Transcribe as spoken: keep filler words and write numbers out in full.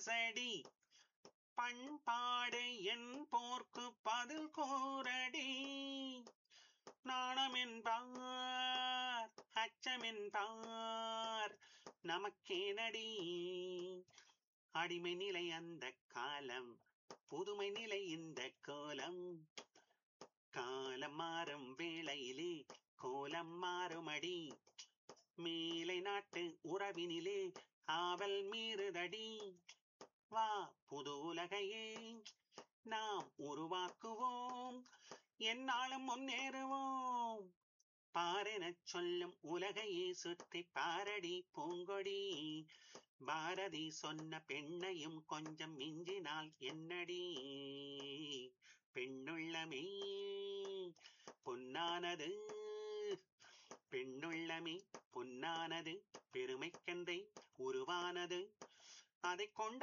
பேசடி பண்பாடு என் போர்க்கு பதில் கூறடி நாணமென்பார் அச்சமென்பார் நமக்கேனடி அடிமை நிலை அந்த காலம் புதுமை நிலை இந்த கோலம் காலம் மாறும் வேளையிலே கோலம் மாறுமடி மேலை நாட்டு உறவினிலே ஆவல் மீறுதடி வா புது உலகையே நாம் உருவாக்குவோம் எந்நாளும் முன்னேறுவோம் பாரெனச் சொல்லும் உலகையே சுற்றி பாரடி பூங்கொடி பாரதி சொன்ன பெண்ணையும் கொஞ்சம் மிஞ்சினால் என்னடி பெண்ணுள்ளமே பொன்னானது பெண்ணுள்ளமே பொன்னானது பெருமைக்கென்றே உருவானது அதை கொண்ட